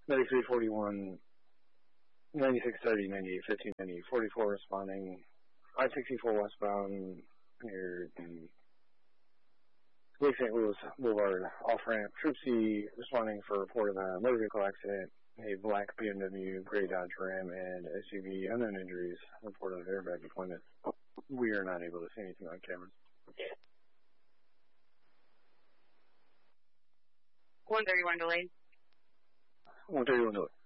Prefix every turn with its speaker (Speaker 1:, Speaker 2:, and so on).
Speaker 1: 9341, 9630, 9815, 9844 responding. I-64 westbound near the Lake St. Louis Boulevard off-ramp. Troop C responding for report of a motor vehicle accident. A black BMW, gray Dodge Ram, and SUV. Unknown injuries. Report of airbag deployment. We are not able to see anything on cameras.
Speaker 2: 131 delayed.
Speaker 1: 131 delayed.